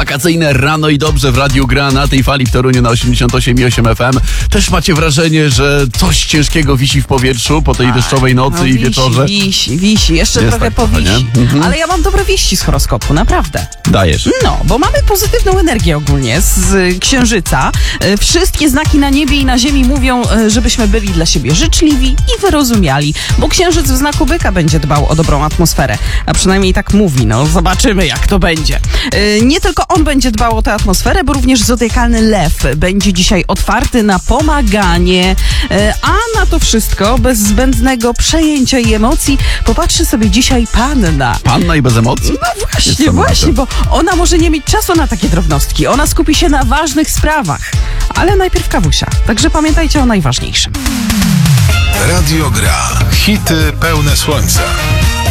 Wakacyjne Rano i Dobrze w Radiu Gra na tej fali w Toruniu na 88,8 FM. Też macie wrażenie, że coś ciężkiego wisi w powietrzu po tej deszczowej nocy i wieczorze? Wisi. Jeszcze Jest trochę tak trochę, powisi. nie? Ale ja mam dobre wieści z horoskopu, naprawdę. Dajesz. No, bo mamy pozytywną energię ogólnie z Księżyca. Wszystkie znaki na niebie i na ziemi mówią, żebyśmy byli dla siebie życzliwi i wyrozumiali, bo Księżyc w znaku Byka będzie dbał o dobrą atmosferę. A przynajmniej tak mówi, no zobaczymy jak to będzie. Nie tylko on będzie dbał o tę atmosferę, bo również zodiakalny Lew będzie dzisiaj otwarty na pomaganie, a na to wszystko bez zbędnego przejęcia i emocji popatrzy sobie dzisiaj Panna. Panna i bez emocji? No właśnie, bo ona może nie mieć czasu na takie drobnostki. Ona skupi się na ważnych sprawach. Ale najpierw kawusia. Także pamiętajcie o najważniejszym. Radio Gra. Hity pełne słońca.